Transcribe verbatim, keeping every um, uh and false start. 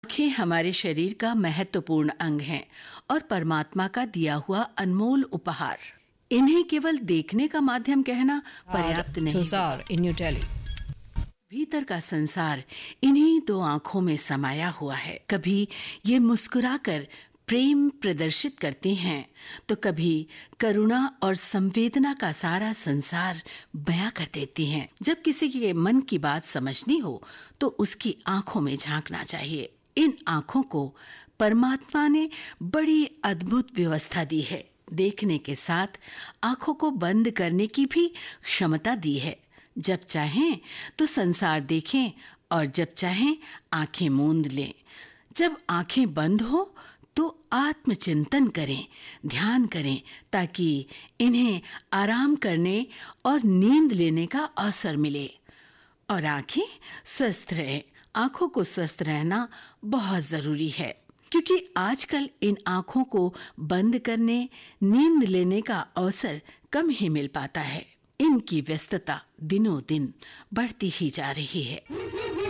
आँखें हमारे शरीर का महत्वपूर्ण अंग हैं और परमात्मा का दिया हुआ अनमोल उपहार। इन्हें केवल देखने का माध्यम कहना पर्याप्त नहीं Tuzar in New Delhi. भीतर का संसार इन्हीं दो आंखों में समाया हुआ है। कभी ये मुस्कुराकर प्रेम प्रदर्शित करती हैं तो कभी करुणा और संवेदना का सारा संसार बयां कर देती हैं। जब किसी के मन की बात समझनी हो तो उसकी आंखों में झांकना चाहिए। इन आंखों को परमात्मा ने बड़ी अद्भुत व्यवस्था दी है। देखने के साथ आंखों को बंद करने की भी क्षमता दी है। जब चाहें तो संसार देखें और जब चाहें आंखें मूंद लें। जब आंखें बंद हो तो आत्मचिंतन करें, ध्यान करें ताकि इन्हें आराम करने और नींद लेने का अवसर मिले और आंखें स्वस्थ रहें। आंखों को स्वस्थ रहना बहुत जरूरी है क्योंकि आजकल इन आंखों को बंद करने, नींद लेने का अवसर कम ही मिल पाता है। इनकी व्यस्तता दिनों दिन बढ़ती ही जा रही है।